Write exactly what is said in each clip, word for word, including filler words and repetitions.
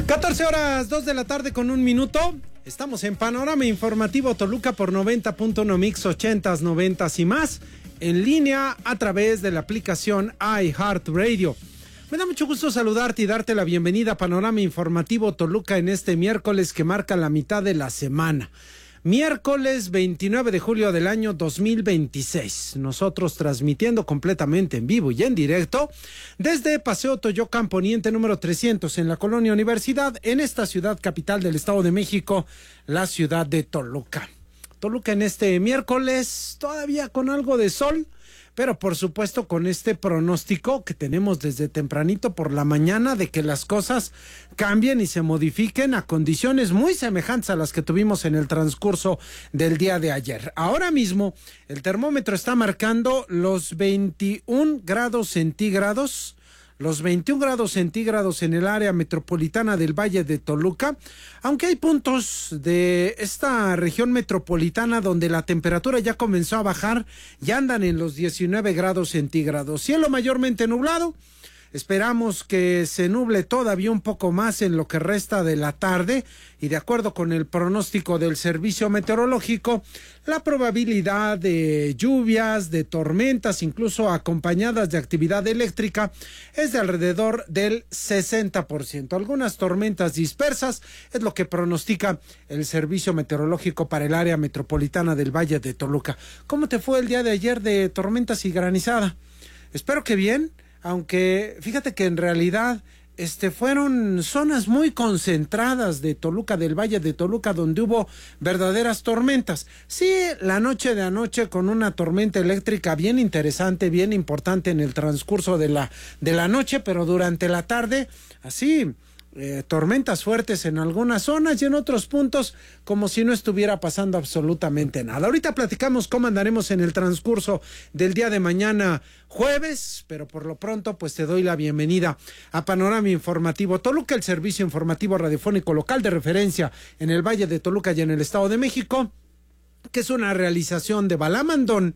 catorce horas, dos de la tarde con un minuto. Estamos en Panorama Informativo Toluca por noventa punto uno Mix, ochentas, noventas y más. En línea a través de la aplicación iHeartRadio. Me da mucho gusto saludarte y darte la bienvenida a Panorama Informativo Toluca en este miércoles que marca la mitad de la semana. Miércoles veintinueve de julio del año dos mil veintiséis. Nosotros transmitiendo completamente en vivo y en directo desde Paseo Toyocan Poniente número trescientos en la Colonia Universidad, en esta ciudad capital del Estado de México, la ciudad de Toluca. Toluca en este miércoles todavía con algo de sol, pero por supuesto con este pronóstico que tenemos desde tempranito por la mañana de que las cosas cambien y se modifiquen a condiciones muy semejantes a las que tuvimos en el transcurso del día de ayer. Ahora mismo el termómetro está marcando los veintiún grados centígrados, los veintiún grados centígrados en el área metropolitana del Valle de Toluca, aunque hay puntos de esta región metropolitana donde la temperatura ya comenzó a bajar, ya andan en los diecinueve grados centígrados. Cielo mayormente nublado. Esperamos que se nuble todavía un poco más en lo que resta de la tarde y de acuerdo con el pronóstico del servicio meteorológico, la probabilidad de lluvias, de tormentas, incluso acompañadas de actividad eléctrica, es de alrededor del sesenta por ciento. Algunas tormentas dispersas es lo que pronostica el servicio meteorológico para el área metropolitana del Valle de Toluca. ¿Cómo te fue el día de ayer de tormentas y granizada? Espero que bien. Aunque fíjate que en realidad este fueron zonas muy concentradas de Toluca, del Valle de Toluca, donde hubo verdaderas tormentas. Sí, la noche de anoche con una tormenta eléctrica bien interesante, bien importante en el transcurso de la, de la noche, pero durante la tarde, así... Eh, tormentas fuertes en algunas zonas y en otros puntos como si no estuviera pasando absolutamente nada. Ahorita platicamos cómo andaremos en el transcurso del día de mañana jueves, pero por lo pronto pues te doy la bienvenida a Panorama Informativo Toluca, el servicio informativo radiofónico local de referencia en el Valle de Toluca y en el Estado de México, que es una realización de Balamandón,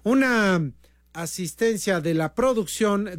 una asistencia de la producción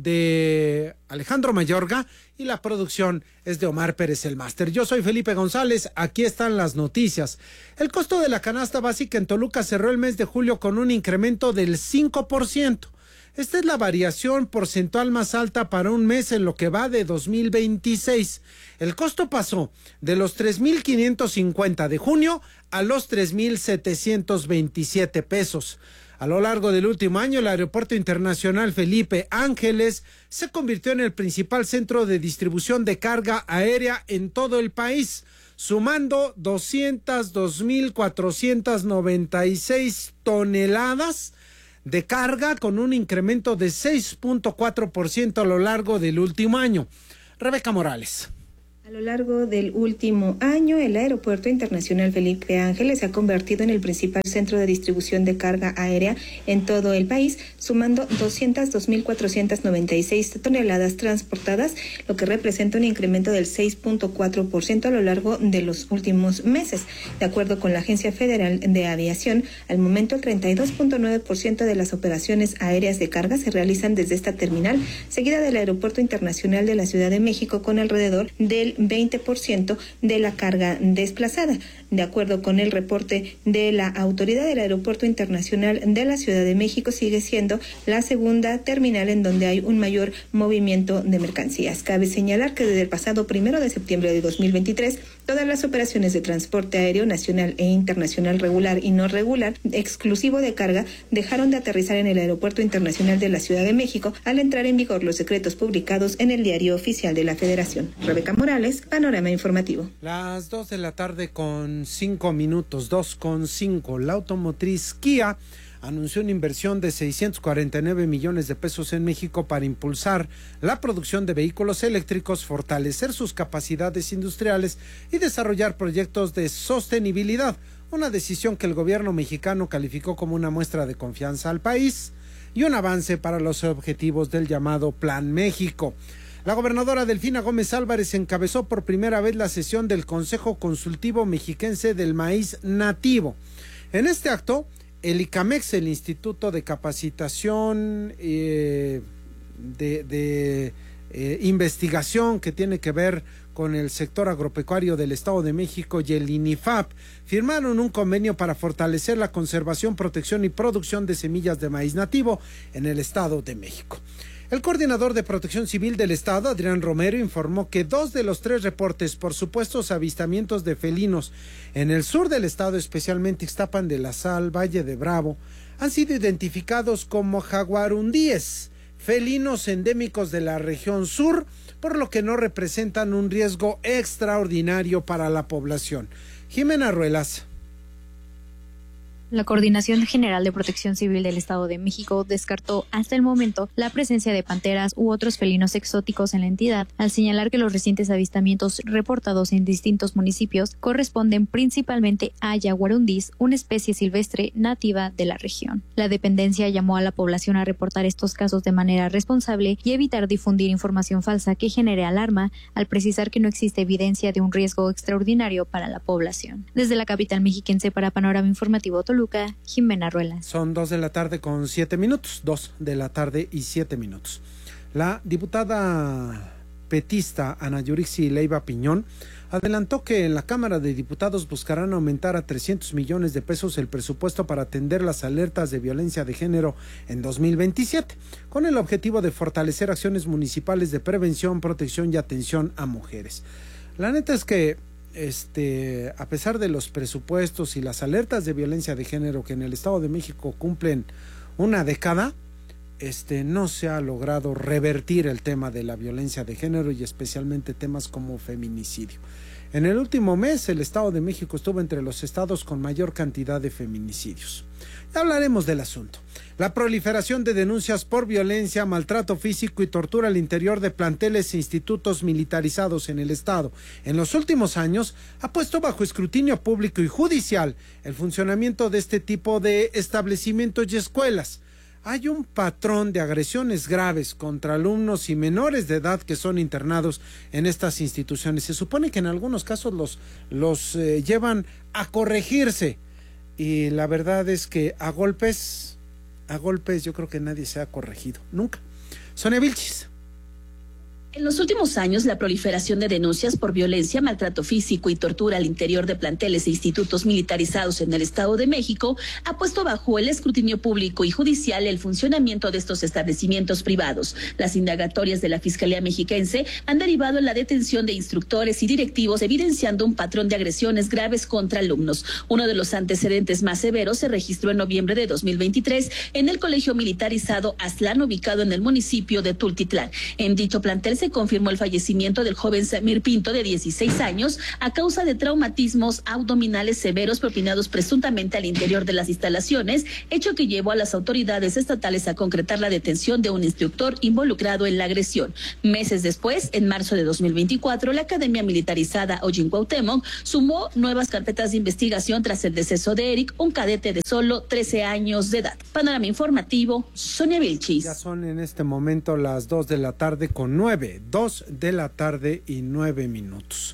de Alejandro Mayorga y la producción es de Omar Pérez el Máster. Yo soy Felipe González, aquí están las noticias. El costo de la canasta básica en Toluca cerró el mes de julio con un incremento del cinco por ciento. Esta es la variación porcentual más alta para un mes en lo que va de dos mil veintiséis. El costo pasó de los tres mil quinientos cincuenta de junio a los tres mil setecientos veintisiete pesos. A lo largo del último año, el Aeropuerto Internacional Felipe Ángeles se convirtió en el principal centro de distribución de carga aérea en todo el país, sumando doscientas dos mil cuatrocientas noventa y seis toneladas de carga con un incremento de seis punto cuatro por ciento a lo largo del último año. Rebeca Morales. A lo largo del último año, el Aeropuerto Internacional Felipe Ángeles se ha convertido en el principal centro de distribución de carga aérea en todo el país, sumando doscientas dos mil cuatrocientas noventa y seis toneladas transportadas, lo que representa un incremento del seis punto cuatro por ciento a lo largo de los últimos meses. De acuerdo con la Agencia Federal de Aviación, al momento el treinta y dos punto nueve por ciento de las operaciones aéreas de carga se realizan desde esta terminal, seguida del Aeropuerto Internacional de la Ciudad de México con alrededor del veinte por ciento de la carga desplazada. De acuerdo con el reporte de la autoridad del Aeropuerto Internacional de la Ciudad de México, sigue siendo la segunda terminal en donde hay un mayor movimiento de mercancías. Cabe señalar que desde el pasado primero de septiembre de dos mil veintitrés, todas las operaciones de transporte aéreo nacional e internacional regular y no regular, exclusivo de carga, dejaron de aterrizar en el Aeropuerto Internacional de la Ciudad de México al entrar en vigor los decretos publicados en el Diario Oficial de la Federación. Rebeca Morales, Panorama Informativo. Las dos de la tarde con cinco minutos, dos con cinco. La automotriz Kia anunció una inversión de seiscientos cuarenta y nueve millones de pesos en México para impulsar la producción de vehículos eléctricos, fortalecer sus capacidades industriales y desarrollar proyectos de sostenibilidad. Una decisión que el gobierno mexicano calificó como una muestra de confianza al país y un avance para los objetivos del llamado Plan México. La gobernadora Delfina Gómez Álvarez encabezó por primera vez la sesión del Consejo Consultivo Mexiquense del Maíz Nativo. En este acto, el ICAMEX, el Instituto de Capacitación eh, de, de eh, investigación que tiene que ver con el sector agropecuario del Estado de México y el INIFAP firmaron un convenio para fortalecer la conservación, protección y producción de semillas de maíz nativo en el Estado de México. El coordinador de Protección Civil del Estado, Adrián Romero, informó que dos de los tres reportes por supuestos avistamientos de felinos en el sur del estado, especialmente Ixtapan de la Sal, Valle de Bravo, han sido identificados como jaguarundíes, felinos endémicos de la región sur, por lo que no representan un riesgo extraordinario para la población. Jimena Ruelas. La Coordinación General de Protección Civil del Estado de México descartó hasta el momento la presencia de panteras u otros felinos exóticos en la entidad, al señalar que los recientes avistamientos reportados en distintos municipios corresponden principalmente a yaguarundís, una especie silvestre nativa de la región. La dependencia llamó a la población a reportar estos casos de manera responsable y evitar difundir información falsa que genere alarma, al precisar que no existe evidencia de un riesgo extraordinario para la población. Desde la capital mexiquense para Panorama Informativo Toluca, Jimena Ruelas. Son dos de la tarde con siete minutos, dos de la tarde y siete minutos. La diputada petista Ana Yurixi Leiva Piñón adelantó que en la Cámara de Diputados buscarán aumentar a trescientos millones de pesos el presupuesto para atender las alertas de violencia de género en dos mil veintisiete, con el objetivo de fortalecer acciones municipales de prevención, protección y atención a mujeres. La neta es que Este, a pesar de los presupuestos y las alertas de violencia de género que en el Estado de México cumplen una década, este, no se ha logrado revertir el tema de la violencia de género y especialmente temas como feminicidio. En el último mes, el Estado de México estuvo entre los estados con mayor cantidad de feminicidios. Ya hablaremos del asunto. La proliferación de denuncias por violencia, maltrato físico y tortura al interior de planteles e institutos militarizados en el Estado en los últimos años ha puesto bajo escrutinio público y judicial el funcionamiento de este tipo de establecimientos y escuelas. Hay un patrón de agresiones graves contra alumnos y menores de edad que son internados en estas instituciones. Se supone que en algunos casos los, los eh, llevan a corregirse y la verdad es que a golpes, a golpes yo creo que nadie se ha corregido, nunca. Sonia Vilchis. En los últimos años, la proliferación de denuncias por violencia, maltrato físico y tortura al interior de planteles e institutos militarizados en el Estado de México ha puesto bajo el escrutinio público y judicial el funcionamiento de estos establecimientos privados. Las indagatorias de la Fiscalía Mexiquense han derivado en la detención de instructores y directivos, evidenciando un patrón de agresiones graves contra alumnos. Uno de los antecedentes más severos se registró en noviembre de dos mil veintitrés en el Colegio Militarizado Aztlán, ubicado en el municipio de Tultitlán. En dicho plantel se confirmó el fallecimiento del joven Samir Pinto, de dieciséis años, a causa de traumatismos abdominales severos propinados presuntamente al interior de las instalaciones, hecho que llevó a las autoridades estatales a concretar la detención de un instructor involucrado en la agresión. Meses después, en marzo de dos mil veinticuatro, la Academia Militarizada Ollin Cuauhtémoc sumó nuevas carpetas de investigación tras el deceso de Eric, un cadete de solo trece años de edad. Panorama Informativo, Sonia Vilchis. Ya son en este momento las dos de la tarde con nueve. Dos de la tarde y nueve minutos.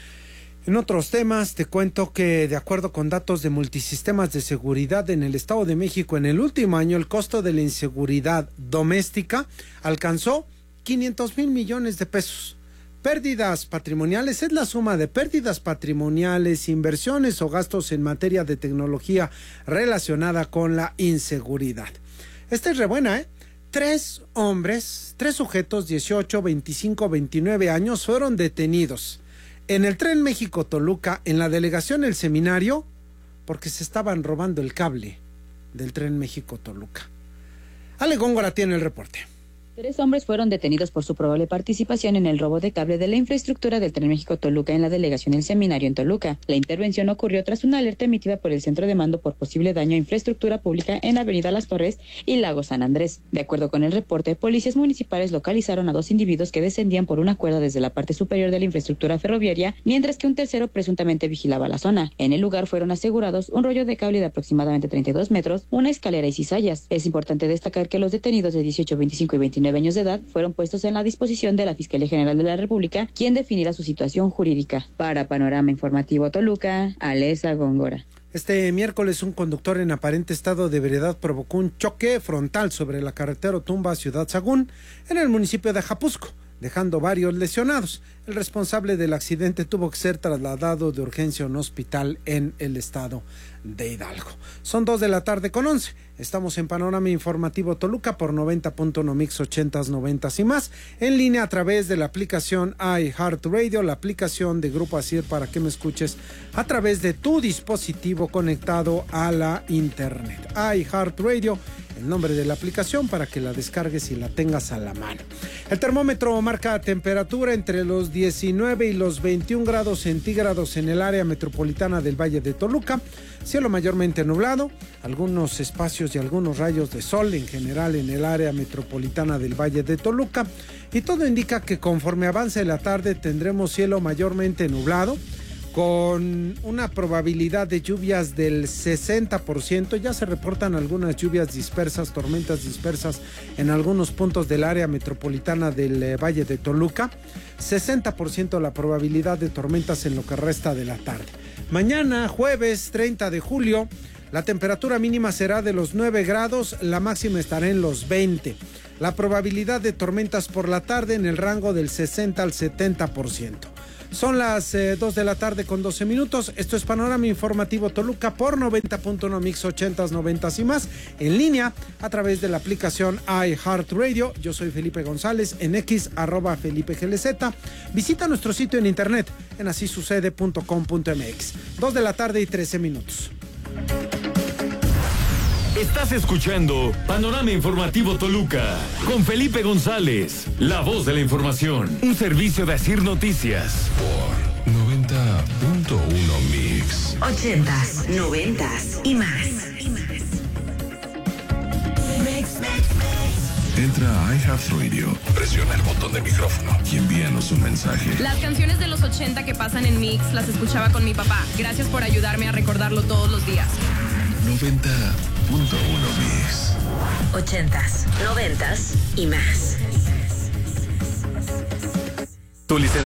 En otros temas, te cuento que de acuerdo con datos de Multisistemas de Seguridad en el Estado de México, en el último año el costo de la inseguridad doméstica alcanzó quinientos mil millones de pesos. Pérdidas patrimoniales es la suma de pérdidas patrimoniales, inversiones o gastos en materia de tecnología relacionada con la inseguridad. Esta es re buena, ¿eh? Tres hombres, tres sujetos, dieciocho, veinticinco, veintinueve años, fueron detenidos en el Tren México-Toluca, en la delegación El Seminario, porque se estaban robando el cable del Tren México-Toluca. Ale Góngora tiene el reporte. Tres hombres fueron detenidos por su probable participación en el robo de cable de la infraestructura del Tren México-Toluca en la delegación El Seminario en Toluca. La intervención ocurrió tras una alerta emitida por el Centro de Mando por posible daño a infraestructura pública en Avenida Las Torres y Lago San Andrés. De acuerdo con el reporte, policías municipales localizaron a dos individuos que descendían por una cuerda desde la parte superior de la infraestructura ferroviaria, mientras que un tercero presuntamente vigilaba la zona. En el lugar fueron asegurados un rollo de cable de aproximadamente treinta y dos metros, una escalera y cizallas. Es importante destacar que los detenidos de dieciocho, veinticinco y veintinueve años de edad fueron puestos en la disposición de la Fiscalía General de la República, quien definirá su situación jurídica. Para Panorama Informativo Toluca, Alesa Góngora. Este miércoles un conductor en aparente estado de ebriedad provocó un choque frontal sobre la carretera Otumba Ciudad Sagún en el municipio de Ajapuzco. dejando varios lesionados. El responsable del accidente tuvo que ser trasladado de urgencia a un hospital en el estado de Hidalgo. Son dos de la tarde con once. Estamos en Panorama Informativo Toluca por noventa punto uno Mix ochentas, noventas y más, en línea a través de la aplicación iHeartRadio, la aplicación de Grupo Asir para que me escuches a través de tu dispositivo conectado a la internet. iHeartRadio, el nombre de la aplicación para que la descargues y la tengas a la mano. El termómetro marca temperatura entre los diecinueve y los veintiún grados centígrados en el área metropolitana del Valle de Toluca. Cielo mayormente nublado, algunos espacios y algunos rayos de sol en general en el área metropolitana del Valle de Toluca. Y todo indica que conforme avance la tarde tendremos cielo mayormente nublado, con una probabilidad de lluvias del sesenta por ciento. Ya se reportan algunas lluvias dispersas, tormentas dispersas en algunos puntos del área metropolitana del eh, Valle de Toluca. sesenta por ciento la probabilidad de tormentas en lo que resta de la tarde. Mañana, jueves treinta de julio, la temperatura mínima será de los nueve grados, la máxima estará en los veinte. La probabilidad de tormentas por la tarde en el rango del sesenta al setenta por ciento. Son las eh, dos de la tarde con doce minutos. Esto es Panorama Informativo Toluca por noventa punto uno Mix ochentas, noventas y más, en línea a través de la aplicación iHeartRadio. Yo soy Felipe González, en X, arroba Felipe G L Z. Visita nuestro sitio en internet en así sucede punto com punto m x. dos de la tarde y trece minutos. Estás escuchando Panorama Informativo Toluca con Felipe González, la voz de la información. Un servicio de Asir Noticias. Por noventa punto uno Mix. Ochentas, noventas y más. Entra a iHeartRadio, presiona el botón de micrófono y envíanos un mensaje. Las canciones de los ochenta que pasan en Mix las escuchaba con mi papá. Gracias por ayudarme a recordarlo todos los días. noventa punto uno Mix. Ochentas, noventas y más. Tu licencia.